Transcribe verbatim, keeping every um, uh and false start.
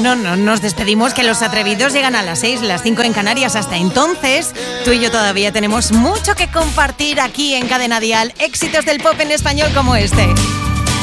No, no, nos despedimos, que los atrevidos llegan a las seis, las cinco en Canarias. Hasta entonces, tú y yo todavía tenemos mucho que compartir aquí en Cadena Dial. Éxitos del pop en español como este.